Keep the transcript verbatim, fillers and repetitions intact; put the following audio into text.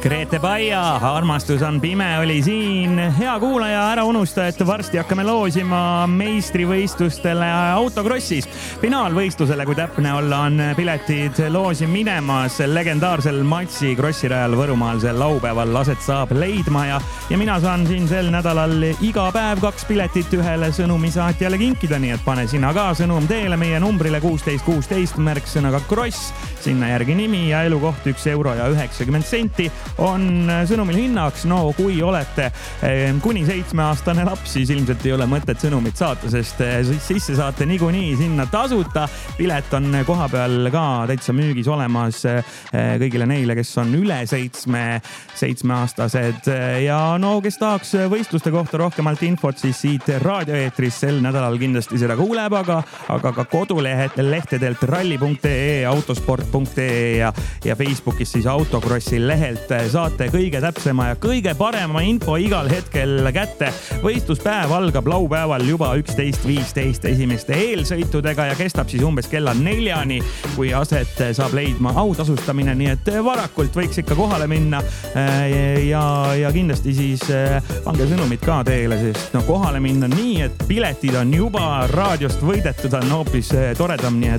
Grete Baia, armastus on pime oli siin. Hea kuulaja, ära unusta, et varsti hakkame loosima meistrivõistlustele autokrossis. Finaalvõistlusele, kui täpne olla, on piletid loosi minemas. Legendaarsel Matsi krossirajal Võrumaal sel laupäeval aset saab leidma ja, ja mina saan siin sel nädalal iga päev kaks piletit ühele sõnumisaatjale kinkida, nii et pane sina ka sõnum teele meie numbrile kuusteist kuusteist märksõnaga kross, sinna järgi nimi ja elukoht üks euro ja üheksakümmend senti on sõnumil hinnaks. No kui olete kuni seitsmeaastane laps, siis ilmselt ei ole mõtet sõnumit saata, sest sisse saate niikuinii sinna tasuta. Pilet on koha peal ka täitsa müügis olemas kõigile neile, kes on üle seitsme, seitsmeaastased. Ja no, kes tahaks võistluste kohta rohkemalt infot, siis siit raadioeetris sel nädalal kindlasti seda kuuleb, aga, aga ka kodulehtedelt ralli punkt ee, autosport punkt ee ja, ja Facebookis siis autokrossi lehelt saate kõige täpsema ja kõige parema info igal hetkel kätte. Võistluspäev algab laupäeval juba üksteist viisteist esimeste eelsõitudega ja kestab siis umbes kella neljani, kui aset saab leidma autasustamine, nii et varakult võiks ikka kohale minna ja, ja kindlasti siis pange sõnumid ka teele, sest no kohale minna nii, et piletid on juba raadiost võidetud, on hoopis toredam, nii